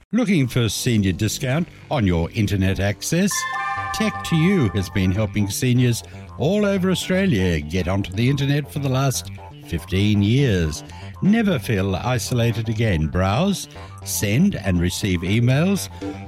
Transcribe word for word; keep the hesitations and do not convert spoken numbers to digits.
Looking for senior discount on your internet access? Tech to You has been helping seniors all over Australia get onto the internet for the last fifteen years. Never feel isolated again. Browse, send and receive emails,